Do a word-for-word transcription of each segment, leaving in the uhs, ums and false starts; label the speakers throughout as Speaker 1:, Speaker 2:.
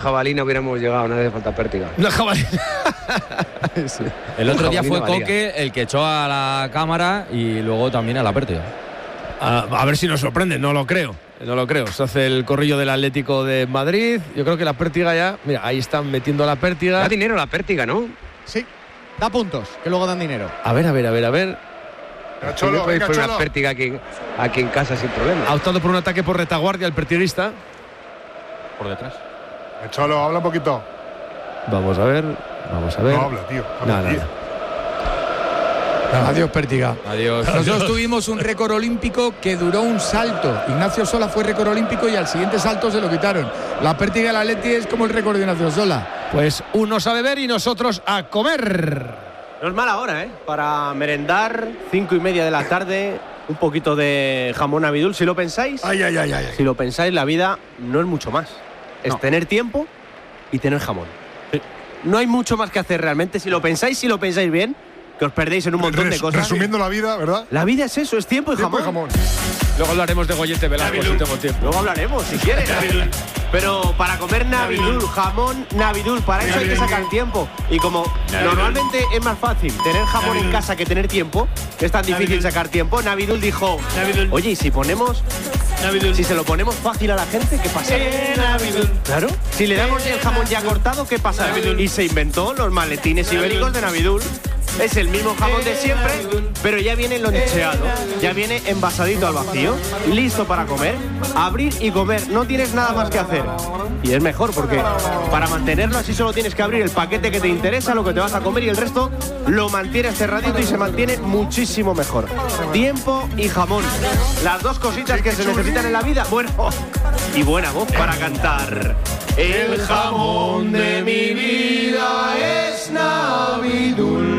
Speaker 1: jabalina hubiéramos llegado, no hace falta pértiga.
Speaker 2: Una jabalina.
Speaker 3: Sí. El otro día fue Coque el que echó a la cámara y luego también a la pértiga.
Speaker 2: A, a ver si nos sorprende, no lo creo. No lo creo. Se hace el corrillo del Atlético de Madrid. Yo creo que la pértiga ya. Mira, ahí están metiendo la pértiga.
Speaker 1: Da dinero la pértiga, ¿no?
Speaker 4: Sí. Da puntos, que luego dan dinero.
Speaker 2: A ver, a ver, a ver, a ver.
Speaker 1: Pero Cholo, venga, Cholo. Una pértiga aquí, aquí en casa sin problema.
Speaker 2: Ha optado por un ataque por retaguardia el pertiguista.
Speaker 3: Por detrás.
Speaker 5: Cholo, habla un poquito.
Speaker 2: Vamos a ver. Vamos a ver.
Speaker 5: No habla, tío. Habla,
Speaker 2: nada,
Speaker 5: tío.
Speaker 2: nada.
Speaker 4: Adiós, pértiga.
Speaker 3: Adiós.
Speaker 4: Nosotros tuvimos un récord olímpico que duró un salto. Ignacio Sola fue récord olímpico y al siguiente salto se lo quitaron. La pértiga del Atleti es como el récord de Ignacio Sola.
Speaker 2: Pues unos a beber y nosotros a comer.
Speaker 6: No es mala hora, ¿eh? Para merendar, cinco y media de la tarde, un poquito de jamón abidul. Si lo pensáis,
Speaker 5: Ay, ay, ay, ay.
Speaker 6: si lo pensáis, la vida no es mucho más. Es
Speaker 4: No.
Speaker 6: tener tiempo y tener jamón.
Speaker 3: Sí.
Speaker 6: No hay mucho más que hacer realmente. Si lo pensáis, si lo pensáis bien, que os perdéis en un montón
Speaker 5: Res-
Speaker 6: de cosas.
Speaker 5: Resumiendo la vida, ¿verdad?
Speaker 6: La vida es eso, es tiempo y
Speaker 5: Tiempo
Speaker 6: jamón.
Speaker 5: y jamón.
Speaker 2: Luego hablaremos de Goyete Velasco si tengo tiempo.
Speaker 6: Luego hablaremos, si quieres. Pero para comer navidul, jamón navidul, para eso hay que sacar tiempo. Y como normalmente es más fácil tener jamón en casa que tener tiempo, es tan difícil sacar tiempo, Navidul dijo, oye, ¿y si ponemos, si se lo ponemos fácil a la gente, qué pasa? Claro. Si le damos el jamón ya cortado, ¿qué pasa? Y se inventó los maletines ibéricos de Navidul. Es el mismo jamón de siempre, pero ya viene loncheado, ya viene envasadito al vacío, listo para comer, abrir y comer, no tienes nada más que hacer. Y es mejor porque para mantenerlo así solo tienes que abrir el paquete que te interesa, lo que te vas a comer y el resto lo mantienes cerradito y se mantiene muchísimo mejor. Tiempo y jamón, las dos cositas que se necesitan en la vida. Bueno, y buena voz para cantar. El jamón de mi vida es Navidul.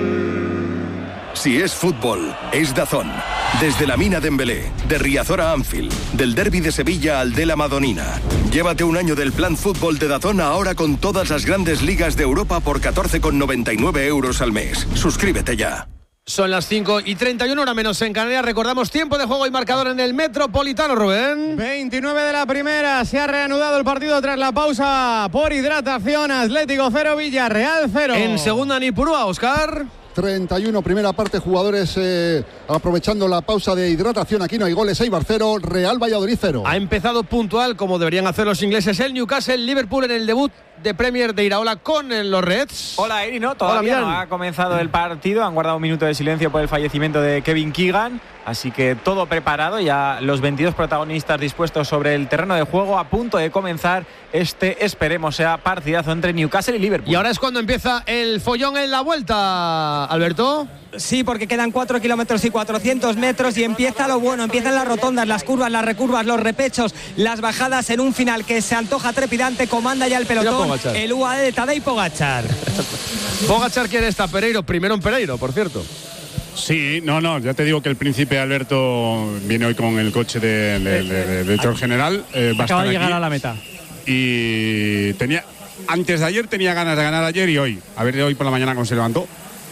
Speaker 7: Si es fútbol, es DAZN. Desde la Mina Dembélé, de Riazor a Anfield, del derbi de Sevilla al de la Madonina. Llévate un año del plan fútbol de DAZN ahora con todas las grandes ligas de Europa por catorce con noventa y nueve euros al mes. Suscríbete ya.
Speaker 2: Son las cinco y treinta y una, hora menos en Canarias. Recordamos tiempo de juego y marcador en el Metropolitano, Rubén.
Speaker 4: veintinueve de la primera, se ha reanudado el partido tras la pausa por hidratación. Atlético cero, Villarreal cero.
Speaker 2: En segunda Nipurúa, Óscar.
Speaker 8: treinta y uno, primera parte, jugadores eh, aprovechando la pausa de hidratación. Aquí no hay goles, Eibar cero, Real Valladolid cero.
Speaker 2: Ha empezado puntual, como deberían hacer los ingleses, el Newcastle, Liverpool en el debut de Premier de Iraola con los Reds.
Speaker 9: Hola, Eri, no, todavía no ha comenzado el partido. Han guardado un minuto de silencio por el fallecimiento de Kevin Keegan. Así que todo preparado, ya los veintidós protagonistas dispuestos sobre el terreno de juego, a punto de comenzar este, esperemos, sea partidazo entre Newcastle y Liverpool.
Speaker 2: Y ahora es cuando empieza el follón en la vuelta, Alberto.
Speaker 10: Sí, porque quedan cuatro kilómetros y cuatrocientos metros y empieza lo bueno, empiezan las rotondas, las curvas, las recurvas, los repechos, las bajadas en un final que se antoja trepidante. Comanda ya el pelotón, el U A E de Tadej Pogačar.
Speaker 2: Pogačar quiere estar Pereiro, primero en Pereiro, por cierto.
Speaker 11: Sí, no, no, ya te digo que el príncipe Alberto viene hoy con el coche de, de, de, de, de Tor General. Eh, va
Speaker 9: Acaba
Speaker 11: a
Speaker 9: de llegar
Speaker 11: aquí.
Speaker 9: a la meta.
Speaker 11: Y tenía, antes de ayer tenía ganas de ganar ayer y hoy. A ver de hoy por la mañana cómo se levantó.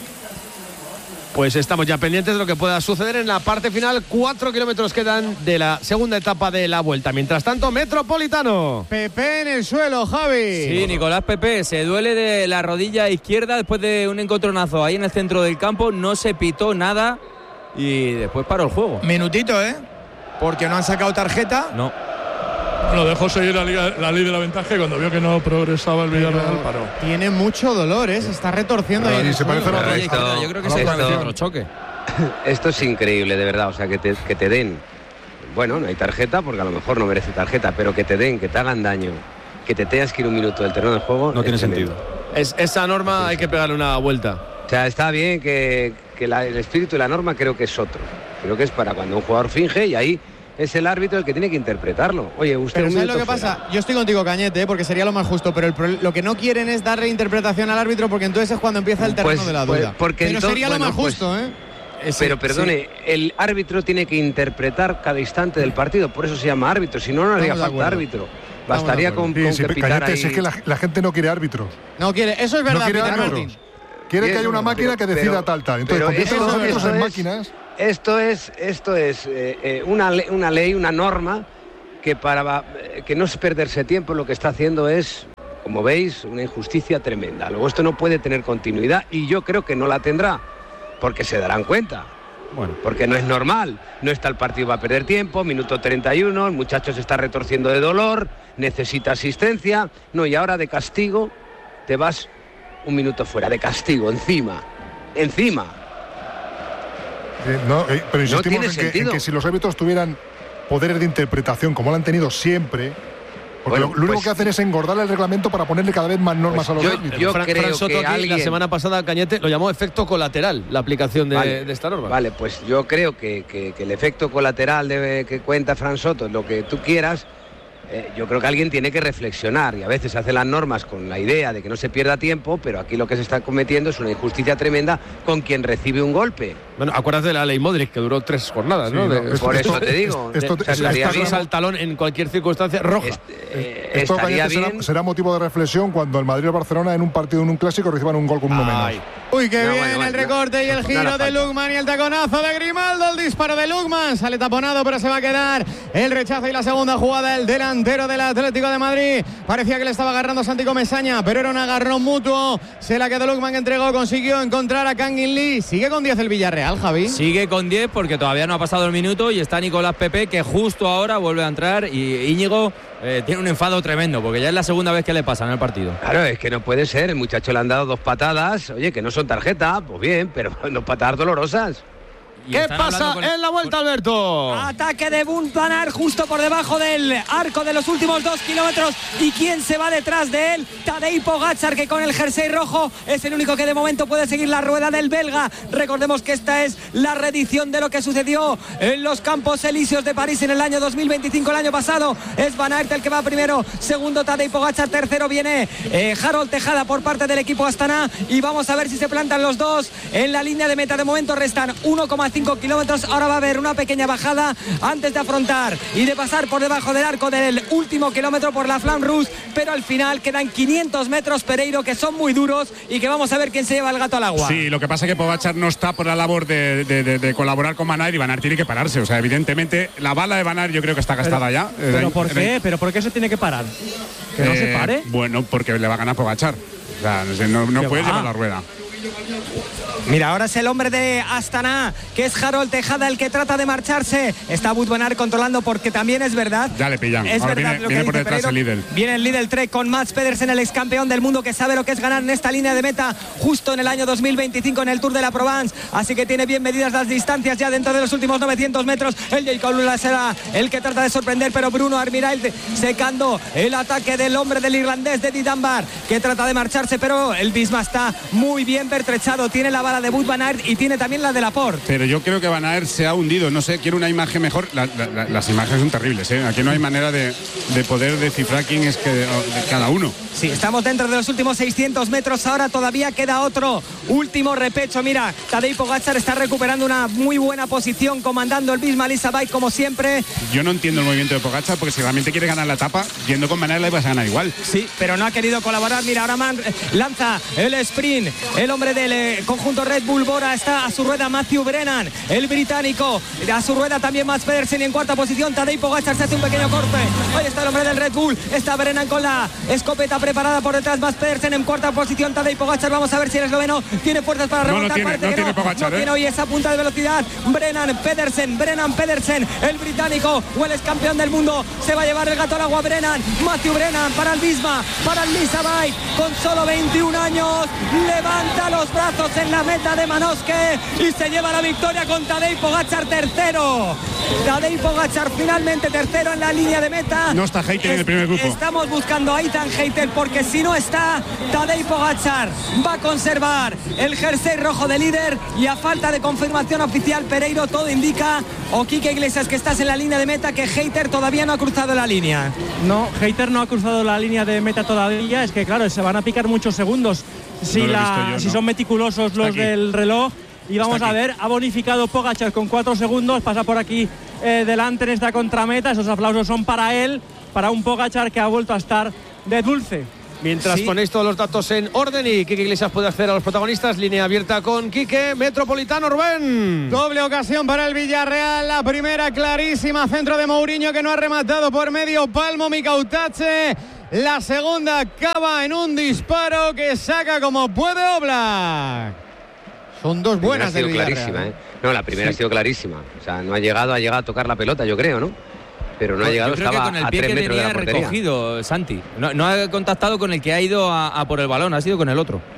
Speaker 2: Pues estamos ya pendientes de lo que pueda suceder en la parte final. Cuatro kilómetros quedan de la segunda etapa de la vuelta. Mientras tanto, Metropolitano.
Speaker 4: Pepe en el suelo, Javi.
Speaker 3: Sí, Nicolás Pepe se duele de la rodilla izquierda después de un encontronazo ahí en el centro del campo. No se pitó nada y después paró el juego.
Speaker 4: Minutito, ¿eh? Porque no han sacado tarjeta.
Speaker 3: No.
Speaker 12: Lo dejó seguir la, liga, la ley de la ventaja y cuando vio que no progresaba el Villarreal paró.
Speaker 4: Tiene mucho dolor, ¿eh? Se está retorciendo ahí.
Speaker 5: Y se parece a la otra.
Speaker 1: Esto,
Speaker 3: Yo creo que se
Speaker 1: esto,
Speaker 3: otro choque.
Speaker 1: Esto es increíble, de verdad. O sea, que te, que te den. Bueno, no hay tarjeta porque a lo mejor no merece tarjeta, pero que te den, que te hagan daño, que te tengas que ir un minuto del terreno del juego.
Speaker 3: No tiene
Speaker 1: tremendo.
Speaker 3: sentido.
Speaker 2: Es, esa norma hay que pegarle una vuelta.
Speaker 1: O sea, está bien que, que la, el espíritu y la norma creo que es otro. Creo que es para cuando un jugador finge y ahí es el árbitro el que tiene que interpretarlo. Oye, usted
Speaker 4: Pero
Speaker 1: un
Speaker 4: ¿sabes lo
Speaker 1: minuto
Speaker 4: que
Speaker 1: fuera.
Speaker 4: pasa? Yo estoy contigo, Cañete, ¿eh? Porque sería lo más justo, pero el pro- lo que no quieren es darle interpretación al árbitro porque entonces es cuando empieza el terreno
Speaker 1: Pues-
Speaker 4: de la
Speaker 1: pues,
Speaker 4: duda.
Speaker 1: porque
Speaker 4: pero
Speaker 1: entonces-
Speaker 4: sería lo
Speaker 1: bueno,
Speaker 4: más
Speaker 1: pues-
Speaker 4: justo, ¿eh?
Speaker 1: Pero perdone, el árbitro tiene que interpretar cada instante del partido, por eso se llama árbitro, si no, no haría
Speaker 4: Estamos de
Speaker 1: falta
Speaker 4: acuerdo.
Speaker 1: árbitro. Bastaría con,
Speaker 5: Sí,
Speaker 1: con
Speaker 5: sí,
Speaker 1: que pitara
Speaker 5: Cañete,
Speaker 1: ahí.
Speaker 5: si es que la, la gente no quiere árbitros.
Speaker 4: No quiere, eso es
Speaker 5: No
Speaker 4: verdad,
Speaker 5: quiere
Speaker 4: Peter
Speaker 5: árbitros.
Speaker 4: Martín.
Speaker 5: Quiere
Speaker 1: Y
Speaker 5: que haya
Speaker 1: eso-
Speaker 5: una máquina
Speaker 1: pero-
Speaker 5: que decida
Speaker 1: pero-
Speaker 5: tal, tal. Entonces,
Speaker 1: pero
Speaker 5: convierte a los
Speaker 1: eso-
Speaker 5: árbitros
Speaker 1: eso
Speaker 5: en
Speaker 1: es-
Speaker 5: máquinas.
Speaker 1: Esto es, esto es eh, eh, una, le- una ley, una norma que para eh, que no es perderse tiempo, lo que está haciendo es como veis, una injusticia tremenda. Luego esto no puede tener continuidad y yo creo que no la tendrá, porque se darán cuenta. Bueno, porque no es normal, no está el partido, va a perder tiempo, minuto treinta y uno, el muchacho se está retorciendo de dolor, necesita asistencia, no, y ahora de castigo te vas un minuto fuera, de castigo, encima, encima.
Speaker 5: Eh, no, eh, pero insistimos
Speaker 1: no
Speaker 5: en, que, en que si los árbitros tuvieran poderes de interpretación, como lo han tenido siempre, porque bueno, lo, lo único pues, que hacen es engordar el reglamento para ponerle cada vez más normas pues a los
Speaker 2: yo,
Speaker 5: árbitros.
Speaker 2: Yo Fran, creo Fran Soto que alguien... la semana pasada, Cañete, lo llamó efecto colateral, la aplicación de,
Speaker 1: vale,
Speaker 2: de esta norma.
Speaker 1: Vale, pues yo creo que, que, que el efecto colateral de, que cuenta Fran Soto, lo que tú quieras, eh, yo creo que alguien tiene que reflexionar, y a veces hace las normas con la idea de que no se pierda tiempo, pero aquí lo que se está cometiendo es una injusticia tremenda con quien recibe un golpe.
Speaker 2: Bueno, acuérdate de la ley Modric, que duró tres jornadas, ¿no?
Speaker 1: Sí,
Speaker 2: de,
Speaker 1: no por esto, eso te digo.
Speaker 2: Esto, esto, estaría bien al talón en cualquier circunstancia roja.
Speaker 1: Este, eh,
Speaker 5: esto
Speaker 1: estaría
Speaker 5: será,
Speaker 1: bien.
Speaker 5: será motivo de reflexión cuando el Madrid o Barcelona en un partido, en un clásico, reciban un gol con uno menos.
Speaker 13: Uy, qué
Speaker 1: no,
Speaker 13: bien
Speaker 1: bueno, bueno,
Speaker 13: el recorte
Speaker 1: no,
Speaker 13: y el
Speaker 1: no,
Speaker 13: giro
Speaker 1: no
Speaker 13: de Lukman y el taconazo de Grimaldo, el disparo de Lukman, sale taponado pero se va a quedar el rechazo y la segunda jugada, el delantero del Atlético de Madrid, parecía que le estaba agarrando Santi Comesaña, pero era un agarrón mutuo, se la quedó Lukman que entregó, consiguió encontrar a Kangin Lee, sigue con diez el Villarreal, Javi.
Speaker 3: Sigue con diez porque todavía no ha pasado el minuto y está Nicolás Pepe que justo ahora vuelve a entrar y Íñigo eh, tiene un enfado tremendo porque ya es la segunda vez que le pasa en el partido.
Speaker 1: Claro, es que no puede ser, el muchacho le han dado dos patadas, oye, que no son tarjeta, pues bien, pero dos patadas dolorosas.
Speaker 2: ¿Qué pasa con... en la vuelta, Alberto?
Speaker 10: Ataque de Wout van Aert justo por debajo del arco de los últimos dos kilómetros. ¿Y quién se va detrás de él? Tadej Pogačar, que con el jersey rojo es el único que de momento puede seguir la rueda del belga. Recordemos que esta es la reedición de lo que sucedió en los Campos Elíseos de París en el año dos mil veinticinco, el año pasado. Es Van Aert el que va primero, segundo Tadej Pogačar, tercero viene eh, Harold Tejada por parte del equipo Astana. Y vamos a ver si se plantan los dos en la línea de meta. De momento restan uno coma cinco kilómetros. Ahora va a haber una pequeña bajada antes de afrontar y de pasar por debajo del arco del último kilómetro por la Flamme Rouge, pero al final quedan quinientos metros, Pereiro, que son muy duros y que vamos a ver quién se lleva el gato al agua.
Speaker 11: Sí, lo que pasa es que Pogačar no está por la labor de, de, de, de colaborar con Van Aert y Van Aert tiene que pararse. O sea, evidentemente la bala de Van Aert yo creo que está gastada
Speaker 10: pero,
Speaker 11: ya.
Speaker 10: ¿Pero por qué? ¿Pero por qué se tiene que parar? ¿Que no eh, se pare?
Speaker 11: Bueno, porque le va a ganar Pogačar. O sea, no, no puede llevar la rueda.
Speaker 10: Mira, ahora es el hombre de Astana, que es Harold Tejada, el que trata de marcharse. Está Wout van Aert controlando porque también es verdad.
Speaker 11: Ya le pillan.
Speaker 10: Es
Speaker 11: ahora
Speaker 10: verdad
Speaker 11: viene,
Speaker 10: lo
Speaker 11: viene
Speaker 10: que
Speaker 11: por
Speaker 10: dice
Speaker 11: detrás
Speaker 10: Pereiro.
Speaker 11: el líder.
Speaker 10: Viene el líder Trek con Mats Pedersen, el ex campeón del mundo, que sabe lo que es ganar en esta línea de meta justo en el año dos mil veinticinco en el Tour de la Provence. Así que tiene bien medidas las distancias ya dentro de los últimos novecientos metros. El Jacob Lula será el que trata de sorprender, pero Bruno Armirail secando el ataque del hombre del irlandés de Didambar, que trata de marcharse, pero el Visma está muy bien pertrechado. Tiene la bala de Wout van Aert y tiene también la de Laporte.
Speaker 11: Pero yo creo que Van Aert se ha hundido, no sé, quiero una imagen mejor. La, la, la, las imágenes son terribles, ¿eh? Aquí no hay manera de, de poder descifrar quién es que, de, de cada uno.
Speaker 10: Sí, estamos dentro de los últimos seiscientos metros, ahora todavía queda otro último repecho. Mira, Tadej Pogačar está recuperando una muy buena posición, comandando el Visma Lease Bike como siempre.
Speaker 11: Yo no entiendo el movimiento de Pogačar, porque si realmente quiere ganar la etapa, yendo con Van Aert la vas a ganar igual.
Speaker 10: Sí, pero no ha querido colaborar. Mira, ahora man, lanza el sprint, el hombre del eh, conjunto Red Bull Bora, está a su rueda Matthew Brennan, el británico, a su rueda también Mats Pedersen, y en cuarta posición Tadej Pogačar se hace un pequeño corte. Ahí está el hombre del Red Bull, está Brennan con la escopeta preparada por detrás, Mats Pedersen en cuarta posición, Tadej Pogačar, vamos a ver si el esloveno tiene fuerzas para remontar.
Speaker 11: No, no tiene,
Speaker 10: parece
Speaker 11: no
Speaker 10: que
Speaker 11: tiene
Speaker 10: no,
Speaker 11: Pogačar,
Speaker 10: no
Speaker 11: ¿eh?
Speaker 10: tiene hoy esa punta de velocidad. Brennan Pedersen, Brennan Pedersen, el británico o el ex campeón del mundo, se va a llevar el gato al agua. Brennan, Matthew Brennan para el Visma, para el Lease Bike, con solo veintiún años, levanta los brazos en la meta de Manosque y se lleva la victoria con Tadej Pogačar tercero. Tadej Pogačar finalmente tercero en la línea de meta.
Speaker 11: No está Hayter en el primer grupo.
Speaker 10: Estamos buscando a Ethan Hayter, porque si no está, Tadej Pogačar va a conservar el jersey rojo de líder, y a falta de confirmación oficial, Pereiro, todo indica, o Quique Iglesias, que estás en la línea de meta, que Hayter todavía no ha cruzado la línea.
Speaker 14: No, Hayter no ha cruzado la línea de meta todavía. Es que claro, se van a picar muchos segundos si,
Speaker 11: no
Speaker 14: la,
Speaker 11: yo,
Speaker 14: si
Speaker 11: no.
Speaker 14: son meticulosos los del reloj. Y vamos a ver, ha bonificado Pogačar con cuatro segundos, pasa por aquí eh, delante en esta contrameta. Esos aplausos son para él, para un Pogačar que ha vuelto a estar de dulce.
Speaker 2: Mientras sí. ponéis todos los datos en orden y Quique Iglesias puede acceder a los protagonistas, línea abierta con Quique. Metropolitano, Rubén.
Speaker 13: Doble ocasión para el Villarreal, la primera clarísima, centro de Mourinho, que no ha rematado por medio palmo Mikautache. La segunda acaba en un disparo que saca como puede Oblak. Son dos buenas
Speaker 1: del
Speaker 13: Villarreal.
Speaker 1: Clarísima, ¿eh? No, la primera sí. ha sido clarísima. O sea, no ha llegado, ha llegado a tocar la pelota, yo creo, ¿no? Pero no ha llegado,
Speaker 3: yo creo
Speaker 1: estaba
Speaker 3: que con el
Speaker 1: a
Speaker 3: pie
Speaker 1: tres
Speaker 3: que
Speaker 1: metros
Speaker 3: tenía
Speaker 1: de la portería.
Speaker 3: recogido, Santi. No, no ha contactado con el que ha ido a, a por el balón, ha sido con el otro.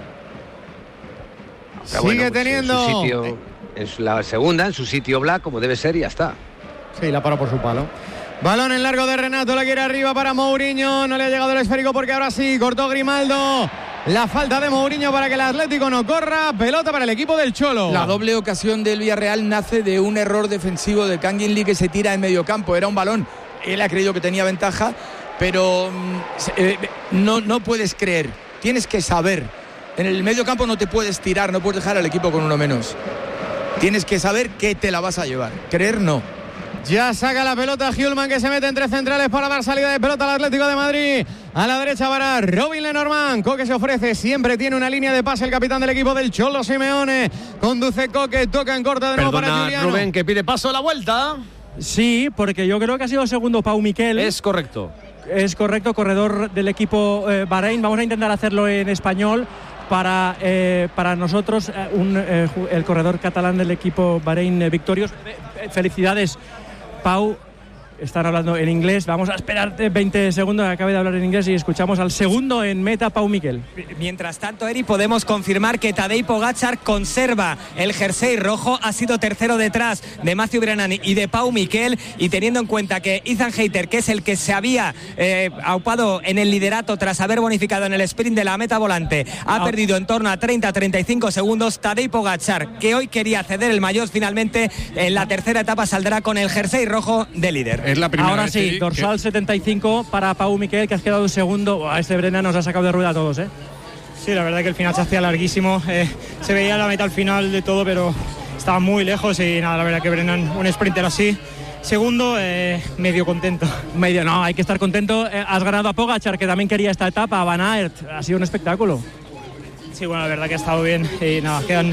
Speaker 13: Sigue bueno, pues teniendo...
Speaker 1: En, su sitio, en la segunda, en su sitio Black, como debe ser, y ya está.
Speaker 13: Sí, la paró por su palo. Balón en largo de Renato, la quiere arriba para Mourinho. No le ha llegado el esférico porque ahora sí, cortó Grimaldo. La falta de Mourinho para que el Atlético no corra. Pelota para el equipo del Cholo.
Speaker 4: La doble ocasión del Villarreal nace de un error defensivo de Kangin Lee que se tira en medio campo. Era un balón, él ha creído que tenía ventaja, pero eh, no, no puedes creer. Tienes que saber. En el medio campo no te puedes tirar, no puedes dejar al equipo con uno menos. Tienes que saber que te la vas a llevar. Creer no.
Speaker 13: Ya saca la pelota Hjulman, que se mete entre centrales para dar salida de pelota al Atlético de Madrid. A la derecha para Robin Lenormand. Coque se ofrece, siempre tiene una línea de pase el capitán del equipo del Cholo Simeone. Conduce Coque, toca en corta de nuevo
Speaker 2: Perdona,
Speaker 13: para Juliano.
Speaker 2: Rubén, que pide paso a la vuelta.
Speaker 14: Sí, porque yo creo que ha sido segundo Pau Miquel.
Speaker 2: Es correcto.
Speaker 14: Es correcto, corredor del equipo eh, Bahrein. Vamos a intentar hacerlo en español. Para, eh, para nosotros, eh, un, eh, el corredor catalán del equipo Bahrein eh, Victorious. Eh, felicidades, Pau. Están hablando en inglés. Vamos a esperar veinte segundos que acabe de hablar en inglés y escuchamos al segundo en meta, Pau Miquel.
Speaker 10: Mientras tanto, Eri, podemos confirmar que Tadej Pogačar conserva el jersey rojo. Ha sido tercero detrás de Matthew Brennan y de Pau Miquel. Y teniendo en cuenta que Ethan Hayter, que es el que se había eh, aupado en el liderato tras haber bonificado en el sprint de la meta volante, ha ah. perdido en torno a treinta a treinta y cinco segundos. Tadej Pogačar, que hoy quería ceder el maillot, finalmente en la tercera etapa saldrá con el jersey rojo de líder.
Speaker 11: Es la primera
Speaker 14: Ahora
Speaker 11: vez
Speaker 14: sí,
Speaker 11: que...
Speaker 14: dorsal setenta y cinco para Pau Miquel, que has quedado un segundo. A este Brennan nos ha sacado de rueda a todos, ¿eh?
Speaker 15: Sí, la verdad que el final se hacía larguísimo. Eh, se veía la meta al final de todo, pero estaba muy lejos y nada, la verdad que Brennan, un sprinter así. Segundo, eh, medio contento.
Speaker 14: Medio, no, hay que estar contento. Eh, has ganado a Pogačar, que también quería esta etapa, a Van Aert. Ha sido un espectáculo.
Speaker 15: Sí, bueno, la verdad que ha estado bien. Y nada, quedan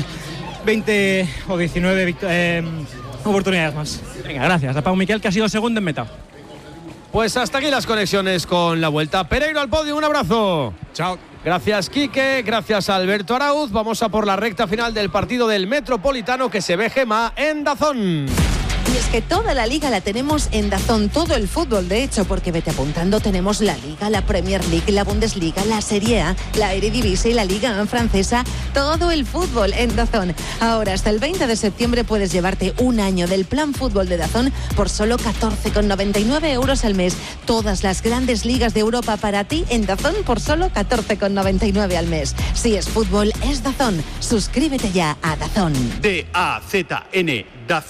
Speaker 15: veinte o diecinueve eh, oportunidades más.
Speaker 14: Venga, gracias a Pau Miquel, que ha sido segundo en meta.
Speaker 2: Pues hasta aquí las conexiones con la vuelta. Pereiro al podio, un abrazo.
Speaker 11: Chao.
Speaker 2: Gracias, Quique, gracias a Alberto Arauz. Vamos a por la recta final del partido del Metropolitano que se ve, Gema, en DAZN.
Speaker 16: Y es que toda la liga la tenemos en DAZN, todo el fútbol, de hecho, porque vete apuntando, tenemos la Liga, la Premier League, la Bundesliga, la Serie A, la Eredivisie, la Liga francesa, todo el fútbol en DAZN. Ahora, hasta el veinte de septiembre puedes llevarte un año del plan fútbol de DAZN por solo catorce con noventa y nueve euros al mes. Todas las grandes ligas de Europa para ti en DAZN por solo catorce con noventa y nueve al mes. Si es fútbol, es DAZN. Suscríbete ya a DAZN.
Speaker 17: D A Z N,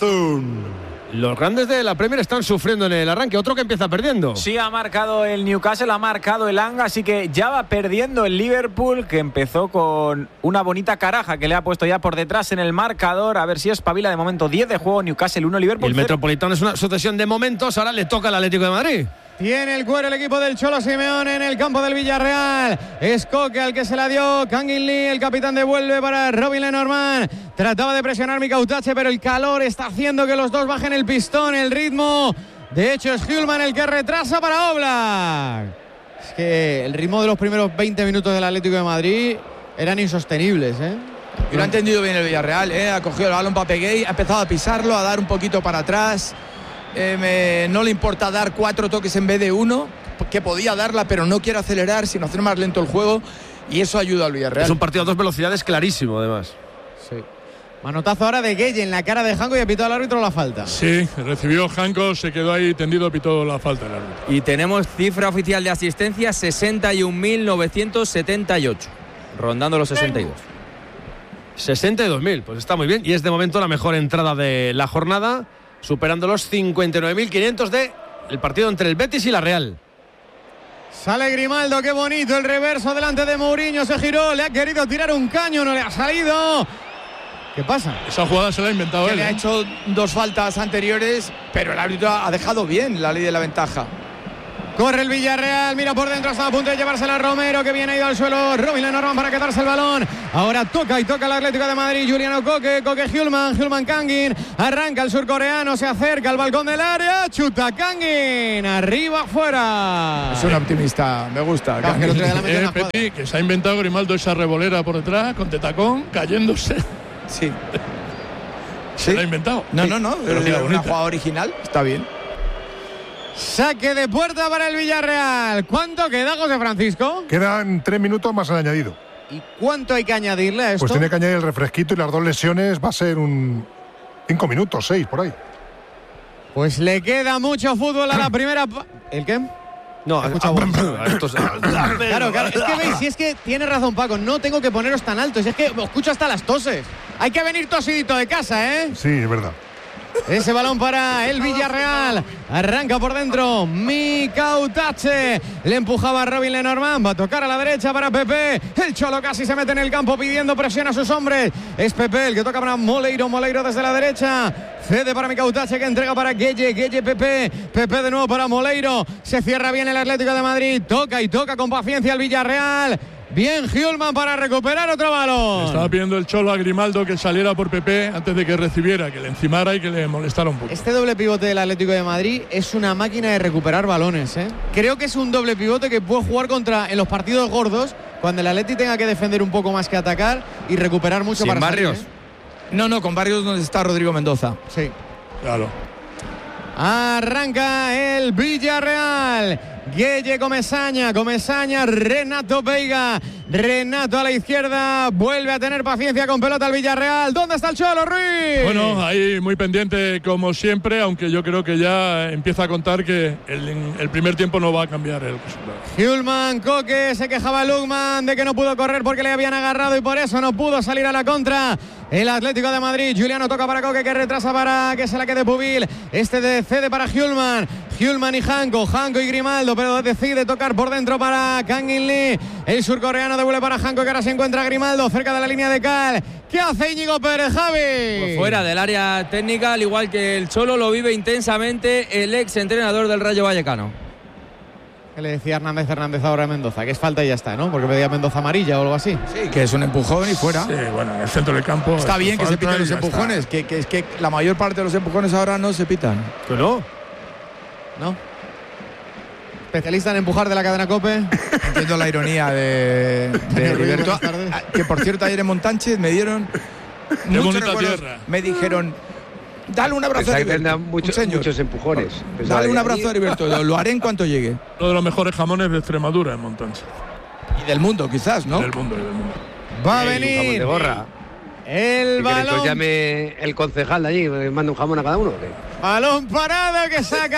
Speaker 17: DAZN.
Speaker 2: Los grandes de la Premier están sufriendo en el arranque. Otro que empieza perdiendo.
Speaker 9: Sí, ha marcado el Newcastle, ha marcado el Anga, así que ya va perdiendo el Liverpool, que empezó con una bonita caraja que le ha puesto ya por detrás en el marcador. A ver si espabila. De momento diez de juego, Newcastle uno, Liverpool
Speaker 2: El
Speaker 9: cero.
Speaker 2: Metropolitano es una sucesión de momentos. Ahora le toca al Atlético de Madrid.
Speaker 13: Tiene el cuero el equipo del Cholo Simeone en el campo del Villarreal. Es Coque al que se la dio Kangin Lee. El capitán devuelve para Robin Lenormand. Trataba de presionar Mika Utache, pero el calor está haciendo que los dos bajen el pistón, el ritmo. De hecho, es Hjulman el que retrasa para Oblak. Es que el ritmo de los primeros veinte minutos del Atlético de Madrid eran insostenibles, ¿eh?
Speaker 4: Y lo ha entendido bien el Villarreal, ¿eh? Ha cogido el balón para Peguey, ha empezado a pisarlo, a dar un poquito para atrás. Eh, me, no le importa dar cuatro toques en vez de uno, que podía darla, pero no quiere acelerar, sino hacer más lento el juego, y eso ayuda al Villarreal.
Speaker 2: Es un partido a dos velocidades clarísimo, además.
Speaker 13: Sí. Manotazo ahora de Gueye en la cara de Janko y ha pitado al árbitro la falta.
Speaker 12: Sí, recibió Janko, se quedó ahí tendido, pitó la falta el árbitro.
Speaker 3: Y tenemos cifra oficial de asistencia, sesenta y un mil novecientos setenta y ocho, rondando los sesenta y dos.
Speaker 2: sesenta y dos mil, pues está muy bien, y es de momento la mejor entrada de la jornada, superando los cincuenta y nueve mil quinientos del partido entre el Betis y la Real.
Speaker 13: Sale Grimaldo, qué bonito el reverso delante de Mourinho, se giró, le ha querido tirar un caño, no le ha salido. ¿Qué pasa?
Speaker 12: Esa jugada se la ha inventado
Speaker 4: que
Speaker 12: él.
Speaker 4: Le
Speaker 12: ¿eh?
Speaker 4: ha hecho dos faltas anteriores, pero el árbitro ha dejado bien la ley de la ventaja.
Speaker 13: Corre el Villarreal, mira por dentro, está a punto de llevársela a Romero, que viene ido al suelo. Robin Lenormand para quedarse el balón. Ahora toca y toca el Atlético de Madrid. Juliano Koke, Koke Hjulmand, Hjulmand Kangin. Arranca el surcoreano, se acerca al balcón del área. Chuta Kangin, arriba, afuera.
Speaker 4: Es un optimista, me gusta.
Speaker 12: Claro, que, eh, Petit, que se ha inventado Grimaldo esa revolera por detrás, con tetacón, cayéndose.
Speaker 4: Sí.
Speaker 12: Se ¿Sí? lo ha inventado.
Speaker 4: No,
Speaker 12: sí.
Speaker 4: no, no, pero es una jugada original, está bien.
Speaker 13: Saque de puerta para el Villarreal. ¿Cuánto queda, José Francisco?
Speaker 5: Quedan tres minutos más el añadido.
Speaker 13: ¿Y cuánto hay que añadirle a esto?
Speaker 5: Pues tiene que añadir el refresquito y las dos lesiones va a ser un cinco minutos, seis por ahí.
Speaker 13: Pues le queda mucho fútbol a la primera. ¿El qué?
Speaker 2: No, escucha estos...
Speaker 13: Claro, claro. Es que veis, si es que tiene razón Paco, no tengo que poneros tan altos. Es que os escucho hasta las toses. Hay que venir tosidito de casa, ¿eh?
Speaker 5: Sí, es verdad.
Speaker 13: Ese balón para el Villarreal. Arranca por dentro Mikautache. Le empujaba a Robin Lenormand. Va a tocar a la derecha para Pepe. El Cholo casi se mete en el campo pidiendo presión a sus hombres. Es Pepe el que toca para Moleiro. Moleiro desde la derecha. Cede para Mikautache, que entrega para Gueye. Gueye Pepe. Pepe de nuevo para Moleiro. Se cierra bien el Atlético de Madrid. Toca y toca con paciencia el Villarreal. Bien Hjulmand para recuperar otro balón.
Speaker 12: Estaba pidiendo el Cholo a Grimaldo que saliera por Pepe antes de que recibiera, que le encimara y que le molestara un poco.
Speaker 13: Este doble pivote del Atlético de Madrid es una máquina de recuperar balones, ¿eh? Creo que es un doble pivote que puede jugar contra en los partidos gordos, cuando el Atleti tenga que defender un poco más que atacar y recuperar mucho.
Speaker 4: ¿Sin
Speaker 13: para
Speaker 4: Barrios?
Speaker 13: salir, ¿eh?
Speaker 4: No, no, con Barrios donde está Rodrigo Mendoza.
Speaker 13: Sí.
Speaker 12: Claro.
Speaker 13: Arranca el Villarreal. Gueye Comesaña, Comesaña, Renato Veiga. Renato a la izquierda, vuelve a tener paciencia con pelota el Villarreal. ¿Dónde está el Cholo, Ruiz?
Speaker 12: Bueno, ahí muy pendiente como siempre, aunque yo creo que ya empieza a contar que el, el primer tiempo no va a cambiar el resultado.
Speaker 13: Hjulmand, Koke, se quejaba Lugman de que no pudo correr porque le habían agarrado y por eso no pudo salir a la contra. El Atlético de Madrid, Juliano toca para Koke, que retrasa para que se la quede Pubil. Este de cede para Hjulmand. Hjulmand y Janko, Janko y Grimaldo, pero decide tocar por dentro para Kangin Lee. El surcoreano devuelve para Janko, que ahora se encuentra Grimaldo cerca de la línea de cal. ¿Qué hace Íñigo Pérez, Javi?
Speaker 3: Pues fuera del área técnica, al igual que el Cholo, lo vive intensamente el ex entrenador del Rayo Vallecano.
Speaker 13: ¿Qué le decía Hernández Hernández ahora a Mendoza? Que es falta y ya está, ¿no? Porque pedía Mendoza amarilla o algo así.
Speaker 4: Sí, que es un empujón y fuera.
Speaker 12: Sí, bueno, en el centro del campo.
Speaker 4: Está bien que se piten los empujones, que, que es que la mayor parte de los empujones ahora no se pitan.
Speaker 2: ¿Que no?
Speaker 13: No. Especialista en empujar de la cadena COPE.
Speaker 4: Entiendo la ironía de, de Roberto. Que por cierto, ayer en Montánchez me dieron
Speaker 12: de
Speaker 4: muchos recuerdos. Me dijeron, dale un abrazo a Heriberto.
Speaker 1: Muchos, muchos empujones.
Speaker 4: Dale un abrazo a Heriberto. Lo, lo haré en cuanto llegue.
Speaker 12: Uno de los mejores jamones de Extremadura en Montánchez.
Speaker 4: Y del mundo, quizás, ¿no?
Speaker 12: Y del mundo, y del mundo.
Speaker 13: Va a
Speaker 1: el
Speaker 13: venir.
Speaker 1: Jamón de gorra.
Speaker 13: El balón.
Speaker 1: Que llame el concejal de allí, me manda un jamón a cada uno. ¿Qué?
Speaker 13: Balón parado que saca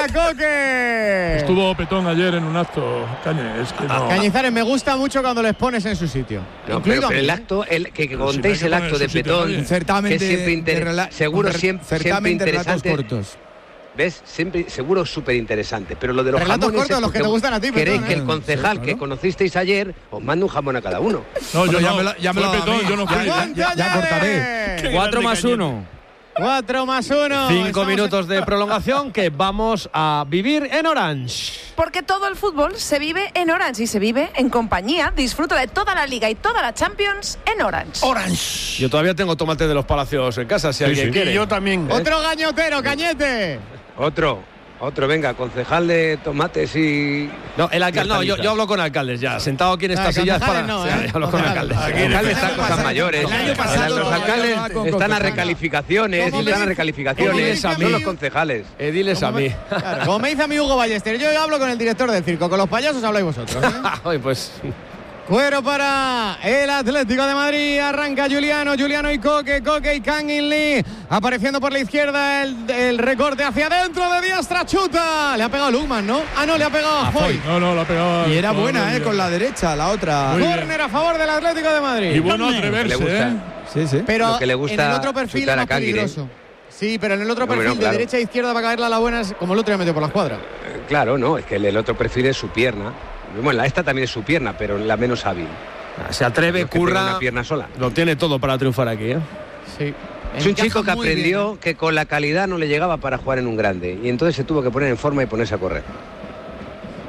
Speaker 13: Koke.
Speaker 12: Estuvo Petón ayer en un acto, Cañe, es que no.
Speaker 13: Cañizares, me gusta mucho cuando les pones en su sitio.
Speaker 1: No, pero, pero el acto, el, que, que contéis si el acto de Petón,
Speaker 4: certamen
Speaker 1: que es siempre
Speaker 4: de,
Speaker 1: inter...
Speaker 4: de
Speaker 1: seguro siempre, siempre interesante.
Speaker 4: Cortos.
Speaker 1: ¿Ves? Siempre, seguro súper interesante. Pero lo de los
Speaker 13: relatos
Speaker 1: jamones
Speaker 13: cortos, los que te gustan a ti,
Speaker 1: queréis
Speaker 13: Petón,
Speaker 1: que
Speaker 13: ¿eh?
Speaker 1: el concejal sí, claro, que conocisteis ayer os mande un jamón a cada uno.
Speaker 12: No, yo
Speaker 4: bueno,
Speaker 12: no.
Speaker 4: Ya me lo, ya me lo
Speaker 12: Petón, yo no fui.
Speaker 4: Ya, ya, ya cortaré.
Speaker 3: Cuatro más uno.
Speaker 13: Cuatro más uno.
Speaker 2: Cinco
Speaker 13: Estamos
Speaker 2: minutos
Speaker 13: en...
Speaker 2: de prolongación que vamos a vivir en Orange.
Speaker 18: Porque todo el fútbol se vive en Orange y se vive en compañía. Disfruta de toda la Liga y toda la Champions en Orange.
Speaker 2: Orange. Yo todavía tengo tomates de los Palacios en casa, si sí, alguien sí. quiere.
Speaker 12: Y yo también.
Speaker 13: ¿Eh? Otro gañotero, Cañete.
Speaker 1: Otro. Otro, venga, concejal de tomates y...
Speaker 2: No, el alcalde, no, yo, yo hablo con alcaldes ya, sentado aquí en esta ah, silla es para...
Speaker 13: No,
Speaker 2: sí,
Speaker 13: ¿eh?
Speaker 2: hablo con alcaldes.
Speaker 1: Aquí el alcalde está cosas mayores. El año pasado los alcaldes están a recalificaciones, están a recalificaciones, son los concejales.
Speaker 2: Ediles a mí.
Speaker 13: Claro, como me dice a mi Hugo Ballester, yo hablo con el director del circo, con los payasos habláis vosotros. ¿eh?
Speaker 2: Ay, pues...
Speaker 13: Cuero para el Atlético de Madrid. Arranca Juliano, Juliano y Koke, Koke y Kangin Lee. Apareciendo por la izquierda el, el recorte hacia adentro de Diestra, chuta. Le ha pegado Lugman, ¿no? Ah, no, le ha pegado a Foy.
Speaker 12: No, no, le ha pegado.
Speaker 4: Y era buena, ¿eh? Con la derecha, la otra.
Speaker 13: Córner a favor del Atlético de Madrid.
Speaker 12: Y bueno atreverse, ¿eh?
Speaker 4: Sí, sí.
Speaker 13: Pero
Speaker 1: lo que le gusta
Speaker 13: en el otro perfil es más peligroso. ¿eh? Sí, pero en el otro no, perfil no, claro. de derecha a izquierda va a caerla a la buena, como el otro ya metió por la escuadra.
Speaker 1: Eh, claro, no, es que el, el otro perfil es su pierna. Bueno, esta también es su pierna, pero la menos hábil.
Speaker 2: Se atreve,
Speaker 1: no
Speaker 2: curra.
Speaker 1: Una pierna sola.
Speaker 2: Lo tiene todo para triunfar aquí, ¿eh?
Speaker 13: Sí.
Speaker 1: Es un chico que aprendió bien. que con la calidad no le llegaba para jugar en un grande. Y entonces se tuvo que poner en forma y ponerse a correr.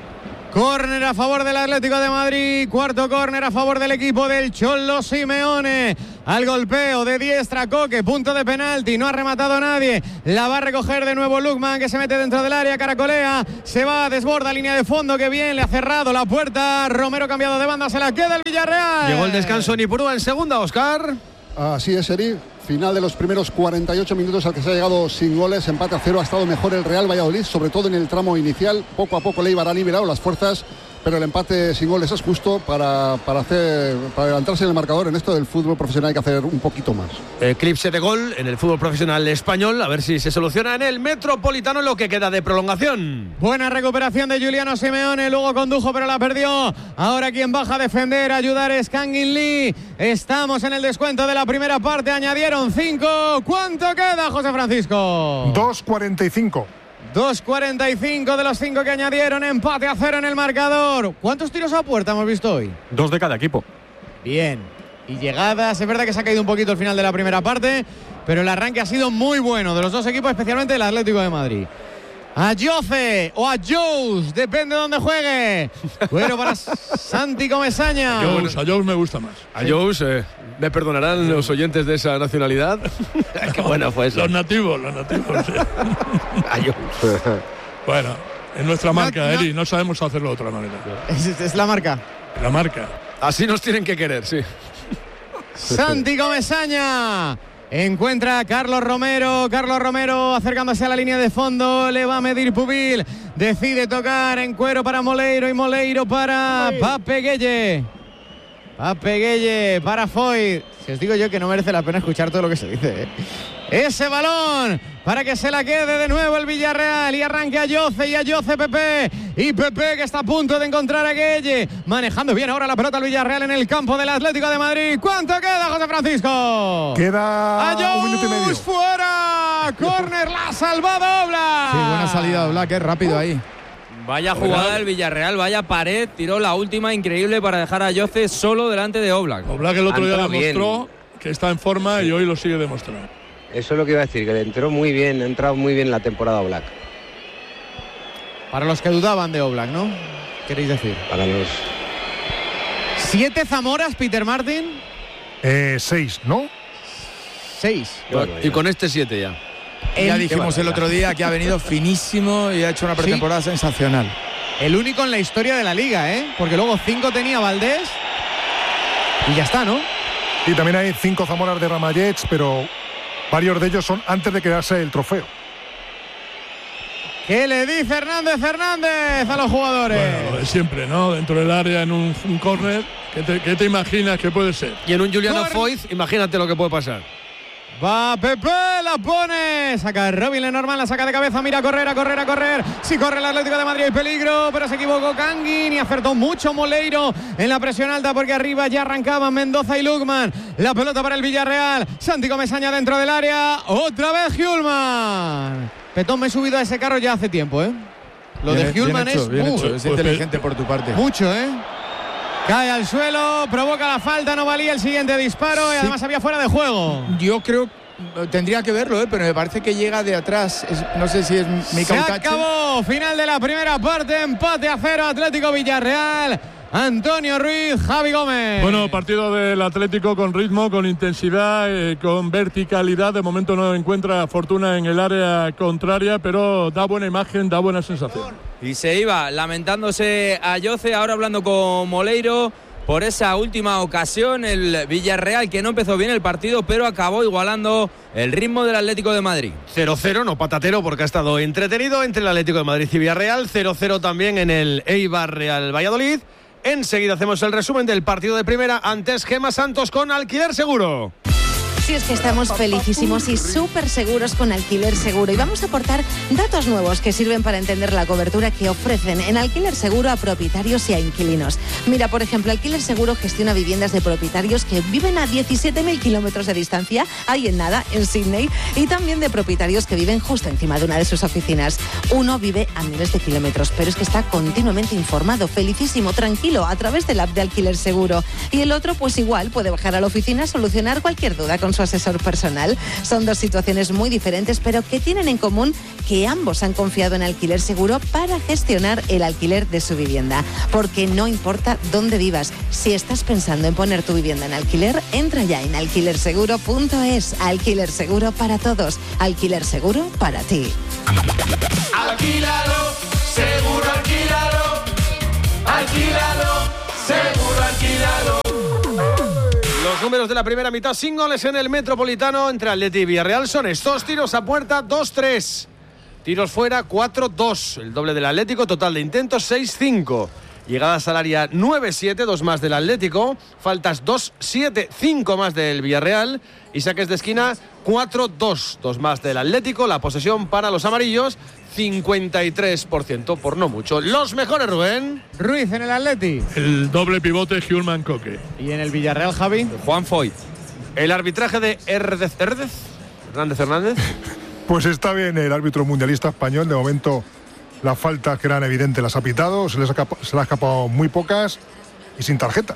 Speaker 13: Córner a favor del Atlético de Madrid. Cuarto córner a favor del equipo del Cholo Simeone. Al golpeo de diestra Coque, punto de penalti. No ha rematado nadie. La va a recoger de nuevo Lukman, que se mete dentro del área. Caracolea, se va, desborda línea de fondo. Que bien, le ha cerrado la puerta. Romero cambiado de banda, se la queda el Villarreal.
Speaker 2: Llegó el descanso en Ipurúa en segunda, Óscar.
Speaker 8: Así es, Eri. Final de los primeros cuarenta y ocho minutos al que se ha llegado sin goles. Empate a cero. Ha estado mejor el Real Valladolid, sobre todo en el tramo inicial. Poco a poco el Eibar ha nivelado las fuerzas, pero el empate sin goles es justo para, para, hacer, para adelantarse en el marcador. En esto del fútbol profesional hay que hacer un poquito más.
Speaker 2: Eclipse de gol en el fútbol profesional español. A ver si se soluciona en el Metropolitano en lo que queda de prolongación.
Speaker 13: Buena recuperación de Juliano Simeone. Luego condujo, pero la perdió. Ahora quien baja a defender, a ayudar es Kangin Lee. Estamos en el descuento de la primera parte. Añadieron cinco. ¿Cuánto queda, José Francisco?
Speaker 5: dos cuarenta y cinco.
Speaker 13: dos cuarenta y cinco de los cinco que añadieron. Empate a cero en el marcador. ¿Cuántos tiros a puerta hemos visto hoy?
Speaker 9: Dos de cada equipo.
Speaker 13: Bien. Y llegadas. Es verdad que se ha caído un poquito el final de la primera parte, pero el arranque ha sido muy bueno de los dos equipos, especialmente el Atlético de Madrid. A Jose o a Jous, depende de dónde juegue. Bueno, para Santi Comesaña.
Speaker 12: A Jous, a Jous me gusta más.
Speaker 2: A Jous, eh, me perdonarán los oyentes de esa nacionalidad. Qué buena fue eso.
Speaker 12: Los nativos, los nativos. Sí.
Speaker 2: A Jous.
Speaker 12: Bueno, es nuestra marca,
Speaker 13: no, no.
Speaker 12: Eri, no sabemos hacerlo de otra manera.
Speaker 13: Es, es la marca.
Speaker 12: La marca.
Speaker 2: Así nos tienen que querer, sí.
Speaker 13: Santi Comesaña. Encuentra a Carlos Romero. Carlos Romero acercándose a la línea de fondo. Le va a medir Pubil. Decide tocar en cuero para Moleiro. Y Moleiro para Pape Gueye. Pape Gueye para Foy. Si os digo yo que no merece la pena escuchar todo lo que se dice, ¿eh? Ese balón para que se la quede de nuevo el Villarreal. Y arranque a Jose y a Jose Pepe. Y Pepe que está a punto de encontrar a Gueye. Manejando bien ahora la pelota el Villarreal en el campo del Atlético de Madrid. ¿Cuánto queda, José Francisco?
Speaker 5: Queda un minuto y medio.
Speaker 13: Fuera. Córner, la ha salvado Oblak.
Speaker 4: Sí, buena salida de Oblak, es rápido uh. ahí.
Speaker 3: Vaya jugada el Villarreal, vaya pared, tiró la última increíble para dejar a Jose solo delante de Oblak.
Speaker 12: Oblak el otro día demostró bien que está en forma, sí, y hoy lo sigue demostrando.
Speaker 1: Eso es lo que iba a decir, que le entró muy bien, ha entrado muy bien la temporada Oblak.
Speaker 13: Para los que dudaban de Oblak, ¿no? ¿Queréis decir?
Speaker 1: Para los...
Speaker 13: ¿Siete Zamoras, Peter Martin?
Speaker 5: Eh, seis, ¿no?
Speaker 13: Seis.
Speaker 2: Bueno, y con este siete ya.
Speaker 4: Ya dijimos el otro día que ha venido finísimo y ha hecho una pretemporada ¿sí? sensacional.
Speaker 13: El único en la historia de la liga, ¿eh? Porque luego cinco tenía Valdés y ya está, ¿no?
Speaker 5: Y también hay cinco Zamoras de Ramallets, pero varios de ellos son antes de quedarse el trofeo.
Speaker 13: ¿Qué le dice Hernández Hernández a los jugadores?
Speaker 12: Bueno, lo de siempre, ¿no? Dentro del área, en un, un córner, ¿qué te, ¿qué te imaginas que puede ser?
Speaker 2: Y en un Juliano Foyth, imagínate lo que puede pasar.
Speaker 13: Va Pepe, la pone. Saca Robin Lenormand, la saca de cabeza. Mira a correr, a correr, a correr. Si corre el Atlético de Madrid hay peligro, pero se equivocó Kangin y acertó mucho Moleiro en la presión alta porque arriba ya arrancaban Mendoza y Lukman. La pelota para el Villarreal. Santi Comesaña dentro del área. Otra vez Hjulman. Petón, me he subido a ese carro ya hace tiempo, ¿eh? Lo
Speaker 4: bien,
Speaker 13: de Hjulman
Speaker 4: bien hecho,
Speaker 13: es
Speaker 4: bien
Speaker 13: mucho.
Speaker 4: hecho. Es inteligente por tu parte.
Speaker 13: Mucho, ¿eh? Cae al suelo, provoca la falta, no valía el siguiente disparo y sí, además había fuera de juego.
Speaker 4: Yo creo, tendría que verlo, ¿eh? Pero me parece que llega de atrás. Es, no sé si es mi
Speaker 13: Se acabó, final de la primera parte, empate a cero, Atlético Villarreal. Antonio Ruiz, Javi Gómez.
Speaker 12: Bueno, partido del Atlético con ritmo, con intensidad, eh, con verticalidad. De momento no encuentra fortuna en el área contraria, pero da buena imagen, da buena sensación.
Speaker 3: Y se iba lamentándose a Jose, ahora hablando con Moleiro por esa última ocasión. El Villarreal que no empezó bien el partido, pero acabó igualando el ritmo del Atlético de Madrid.
Speaker 2: cero cero, no patatero, porque ha estado entretenido entre el Atlético de Madrid y Villarreal. cero cero también en el Eibar Real Valladolid. Enseguida hacemos el resumen del partido de primera. Antes, Gemma Santos con Alquiler Seguro.
Speaker 16: Sí, es que estamos felicísimos y súper seguros con Alquiler Seguro y vamos a aportar datos nuevos que sirven para entender la cobertura que ofrecen en Alquiler Seguro a propietarios y a inquilinos. Mira, por ejemplo, Alquiler Seguro gestiona viviendas de propietarios que viven a diecisiete mil kilómetros de distancia, ahí en nada, en Sydney, y también de propietarios que viven justo encima de una de sus oficinas. Uno vive a miles de kilómetros, pero es que está continuamente informado, felicísimo, tranquilo, a través del app de Alquiler Seguro. Y el otro, pues igual, puede bajar a la oficina a solucionar cualquier duda con su asesor personal. Son dos situaciones muy diferentes, pero que tienen en común que ambos han confiado en Alquiler Seguro para gestionar el alquiler de su vivienda. Porque no importa dónde vivas, si estás pensando en poner tu vivienda en alquiler, entra ya en alquiler seguro punto es. Alquiler Seguro para todos. Alquiler Seguro para ti.
Speaker 19: Alquílalo, seguro alquílalo. Alquílalo, seguro alquílalo.
Speaker 2: Los números de la primera mitad sin goles en el Metropolitano entre Atleti y Villarreal son estos: tiros a puerta dos tres, tiros fuera cuatro dos, el doble del Atlético, total de intentos seis cinco, llegadas al área nueve siete, dos más del Atlético, faltas dos siete, cinco más del Villarreal y saques de esquina cuatro dos, dos más del Atlético. La posesión para los amarillos cincuenta y tres por ciento, por no mucho. Los mejores, Rubén.
Speaker 13: Ruiz en el Atleti.
Speaker 12: El doble pivote Hjulman Coque.
Speaker 13: Y en el Villarreal, Javi.
Speaker 3: Juan Foyt.
Speaker 2: El arbitraje de Herdez Herdez. Hernández Hernández.
Speaker 5: Pues está bien el árbitro mundialista español. De momento las faltas que eran evidentes las ha pitado. Se les ha, se les ha escapado muy pocas y sin tarjetas.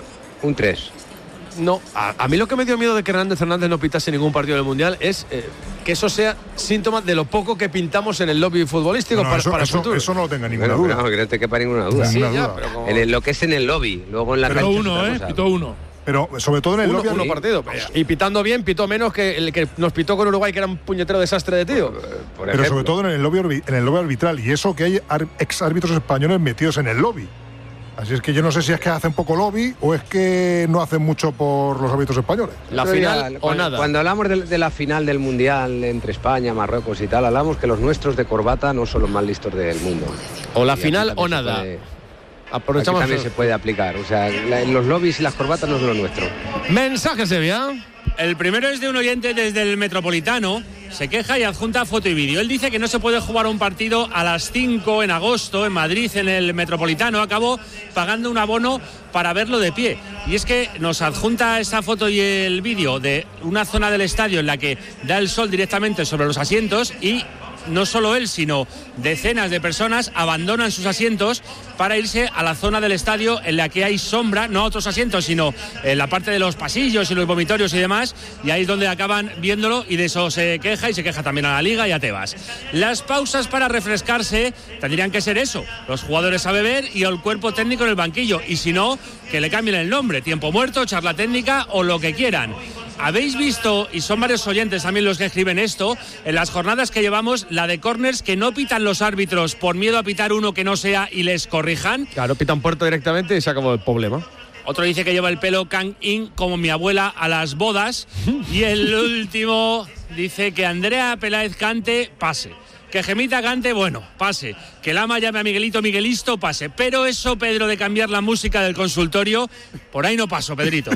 Speaker 1: Un tres.
Speaker 2: No, a, a mí lo que me dio miedo de que Hernández Hernández no pitase ningún partido del Mundial es eh, que eso sea síntoma de lo poco que pintamos en el lobby futbolístico.
Speaker 5: No,
Speaker 2: para,
Speaker 5: eso,
Speaker 2: para
Speaker 5: eso,
Speaker 2: el futuro.
Speaker 5: Eso no tenga ninguna
Speaker 1: bueno,
Speaker 5: duda.
Speaker 1: No, que no te quepa ninguna duda.
Speaker 2: Sí,
Speaker 5: ninguna
Speaker 2: ya,
Speaker 5: duda.
Speaker 2: pero como...
Speaker 1: en el, lo que es en el lobby, luego en la
Speaker 12: Pero
Speaker 1: cancha.
Speaker 12: uno, ¿eh? Pitó uno.
Speaker 5: Pero sobre todo en el
Speaker 2: uno,
Speaker 5: lobby.
Speaker 2: uno
Speaker 5: Sí.
Speaker 2: partido. Y pitando bien, pitó menos que el que nos pitó con Uruguay, que era un puñetero desastre de tío.
Speaker 1: Por
Speaker 5: Pero
Speaker 1: ejemplo.
Speaker 5: sobre todo en el lobby, en el lobby arbitral. Y eso que hay ar, ex árbitros españoles metidos en el lobby. Así es que yo no sé si es que hacen poco lobby o es que no hacen mucho por los árbitros españoles.
Speaker 2: La
Speaker 1: Otro
Speaker 2: final
Speaker 1: día,
Speaker 2: o
Speaker 1: cuando,
Speaker 2: nada.
Speaker 1: Cuando hablamos de, de la final del Mundial entre España, Marruecos y tal, hablamos que los nuestros de corbata no son los más listos del mundo.
Speaker 2: O la
Speaker 1: Y
Speaker 2: final
Speaker 1: aquí
Speaker 2: o
Speaker 1: también se
Speaker 2: nada.
Speaker 1: puede-
Speaker 2: Aprovechamos.
Speaker 1: aquí también se puede aplicar. O sea, la- los lobbies y las corbatas no es lo nuestro.
Speaker 2: Mensaje, Sevilla.
Speaker 20: El primero es de un oyente desde el Metropolitano. Se queja y adjunta foto y vídeo. Él dice que no se puede jugar un partido a las cinco en agosto en Madrid, en el Metropolitano. Acabó pagando un abono para verlo de pie. Y es que nos adjunta esa foto y el vídeo de una zona del estadio en la que da el sol directamente sobre los asientos y no solo él, sino decenas de personas abandonan sus asientos para irse a la zona del estadio en la que hay sombra, no a otros asientos, sino en la parte de los pasillos y los vomitorios y demás, y ahí es donde acaban viéndolo, y de eso se queja, y se queja también a la Liga y a Tebas. Las pausas para refrescarse tendrían que ser eso, los jugadores a beber y el cuerpo técnico en el banquillo, y si no, que le cambien el nombre, tiempo muerto, charla técnica o lo que quieran. Habéis visto, y son varios oyentes también los que escriben esto, en las jornadas que llevamos, la de córners que no pitan los árbitros por miedo a pitar uno que no sea y les corrijan.
Speaker 2: Claro, pitan puerto directamente y se acabó el problema.
Speaker 20: Otro dice que lleva el pelo Kang In como mi abuela a las bodas. Y el último dice que Andrea Peláez cante, pase. Que Gemita cante, bueno, pase. Que Lama llame a Miguelito, Miguelisto, pase. Pero eso, Pedro, de cambiar la música del consultorio, por ahí no paso, Pedrito.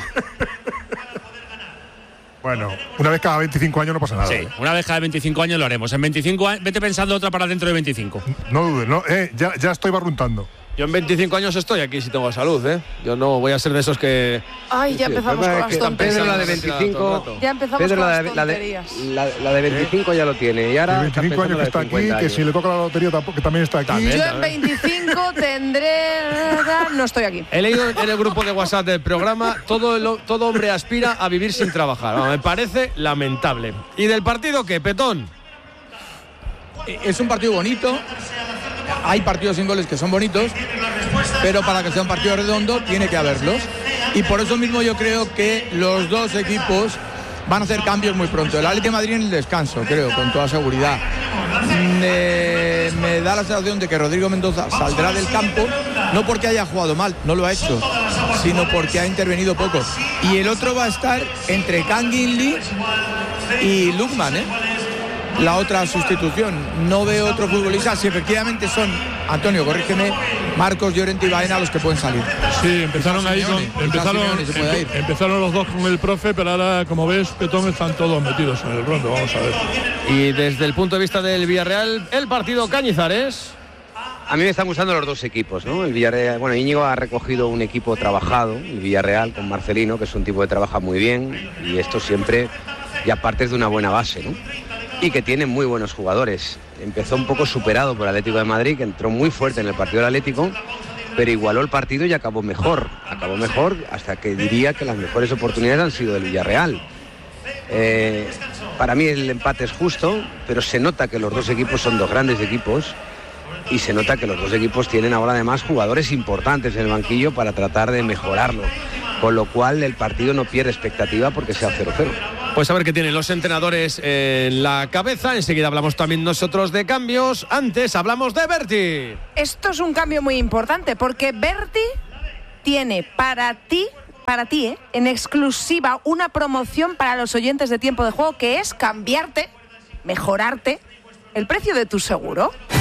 Speaker 5: Bueno, una vez cada veinticinco años no pasa nada.
Speaker 20: Sí,
Speaker 5: ¿eh?
Speaker 20: una vez cada veinticinco años lo haremos. En veinticinco años, vete pensando otra para dentro de veinticinco.
Speaker 5: No dudes, no, eh, ya, ya estoy barruntando.
Speaker 2: Yo en veinticinco años estoy aquí si tengo salud, ¿eh? Yo no voy a ser de esos que...
Speaker 18: Ay, ya
Speaker 2: Sí,
Speaker 18: empezamos
Speaker 2: el
Speaker 18: con
Speaker 2: problema
Speaker 18: las
Speaker 2: es que
Speaker 18: tonterías.
Speaker 1: Pedro, la de veinticinco.
Speaker 18: Ya empezamos
Speaker 1: Pedro,
Speaker 18: con
Speaker 1: la
Speaker 18: las
Speaker 1: de, la, de,
Speaker 18: tonterías.
Speaker 1: la, la de veinticinco ya lo tiene. Y ahora
Speaker 5: El veinticinco años que está aquí, que si le toca la lotería tampoco, que también está aquí.
Speaker 2: También.
Speaker 18: Yo en veinticinco tendré... No estoy aquí.
Speaker 2: He leído en el grupo de WhatsApp del programa, todo, el, todo hombre aspira a vivir sin trabajar. Bueno, me parece lamentable. ¿Y del partido qué, Petón?
Speaker 4: Es un partido bonito. Hay partidos sin goles que son bonitos, pero para que sea un partido redondo tiene que haberlos. Y por eso mismo yo creo que los dos equipos van a hacer cambios muy pronto. El Atlético de Madrid en el descanso, creo, con toda seguridad. Me, me da la sensación de que Rodrigo Mendoza saldrá del campo, no porque haya jugado mal, no lo ha hecho, sino porque ha intervenido poco. Y el otro va a estar entre Kangin Lee y Lukman, ¿eh? La otra sustitución. No veo otro futbolista. Si efectivamente son, Antonio, corrígeme, Marcos, Llorente y Baena los que pueden salir.
Speaker 12: Sí, empezaron ahí con,
Speaker 4: Simeone,
Speaker 12: empezaron,
Speaker 4: Simeone se puede ir.
Speaker 12: empe- empezaron los dos con el profe, pero ahora, como ves, Petón, están todos metidos en el rondo. Vamos a ver.
Speaker 2: Y desde el punto de vista del Villarreal, el partido Cañizares.
Speaker 1: A mí me están gustando los dos equipos, ¿no? El Villarreal, bueno, Íñigo ha recogido un equipo trabajado, el Villarreal con Marcelino, que es un tipo que trabaja muy bien, y esto siempre ya partes de una buena base, ¿no? Y que tiene muy buenos jugadores. Empezó un poco superado por Atlético de Madrid, que entró muy fuerte en el partido del Atlético, pero igualó el partido y acabó mejor. Acabó mejor hasta que diría que las mejores oportunidades han sido del Villarreal. Eh, para mí el empate es justo, pero se nota que los dos equipos son dos grandes equipos y se nota que los dos equipos tienen ahora además jugadores importantes en el banquillo para tratar de mejorarlo, con lo cual el partido no pierde expectativa porque sea cero cero.
Speaker 2: Pues a ver qué tienen los entrenadores en la cabeza. Enseguida hablamos también nosotros de cambios. Antes hablamos de Berti.
Speaker 18: Esto es un cambio muy importante porque Berti tiene para ti, para ti, ¿eh? en exclusiva una promoción para los oyentes de Tiempo de Juego, que es cambiarte, mejorarte el precio de tu seguro.